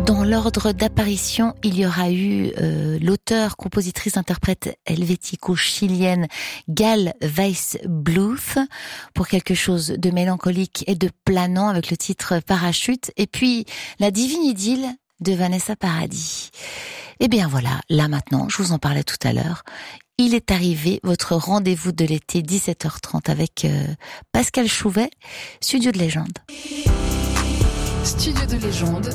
Dans l'ordre d'apparition, il y aura eu l'auteur, compositrice, interprète helvético-chilienne Gal Weissbluth pour quelque chose de mélancolique et de planant avec le titre Parachute, et puis La divine idylle de Vanessa Paradis. Eh bien voilà, là maintenant, je vous en parlais tout à l'heure, il est arrivé votre rendez-vous de l'été 17h30 avec Pascal Chouvet, Studio de légende. Studio de légende,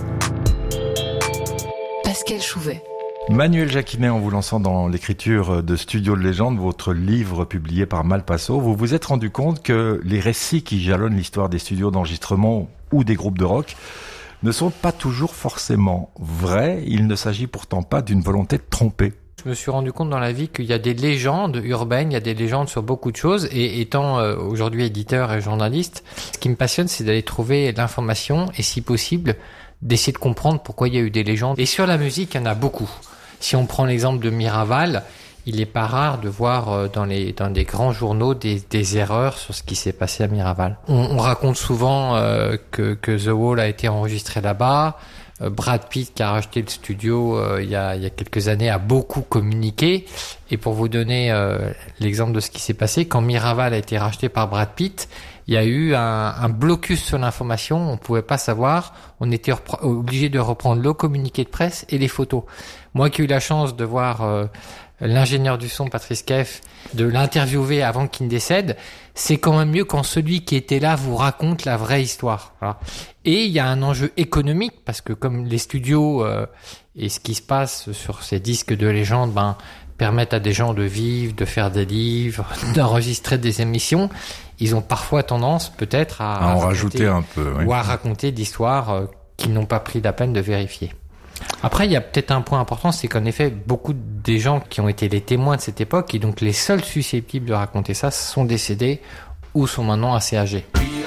Pascal Chouvet. Manuel Jacquinet, en vous lançant dans l'écriture de Studio de légende, votre livre publié par Malpasso, vous vous êtes rendu compte que les récits qui jalonnent l'histoire des studios d'enregistrement ou des groupes de rock ne sont pas toujours forcément vrais. Il ne s'agit pourtant pas d'une volonté de tromper. Je me suis rendu compte dans la vie qu'il y a des légendes urbaines, il y a des légendes sur beaucoup de choses, et étant aujourd'hui éditeur et journaliste, ce qui me passionne, c'est d'aller trouver l'information et, si possible, d'essayer de comprendre pourquoi il y a eu des légendes. Et sur la musique, il y en a beaucoup. Si on prend l'exemple de Miraval, il n'est pas rare de voir dans des grands journaux des erreurs sur ce qui s'est passé à Miraval. On raconte souvent que The Wall a été enregistré là-bas. Brad Pitt, qui a racheté le studio il y a quelques années, a beaucoup communiqué. Et pour vous donner l'exemple de ce qui s'est passé, quand Miraval a été racheté par Brad Pitt, il y a eu un blocus sur l'information. On pouvait pas savoir. On était obligé de reprendre le communiqué de presse et les photos. Moi qui ai eu la chance de voir l'ingénieur du son, Patrice Keff, de l'interviewer avant qu'il ne décède, c'est quand même mieux quand celui qui était là vous raconte la vraie histoire. Voilà. Et il y a un enjeu économique, parce que comme les studios et ce qui se passe sur ces disques de légende permettent à des gens de vivre, de faire des livres, d'enregistrer des émissions, ils ont parfois tendance peut-être à en rajouter un peu, oui. Ou à raconter d'histoires qu'ils n'ont pas pris la peine de vérifier. Après, il y a peut-être un point important, c'est qu'en effet, beaucoup des gens qui ont été les témoins de cette époque, et donc les seuls susceptibles de raconter ça, sont décédés ou sont maintenant assez âgés.